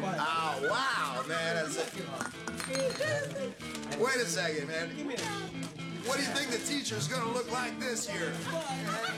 Oh, wow, man. That's it. Wait a second, man. What do you think the teacher's going to look like this year?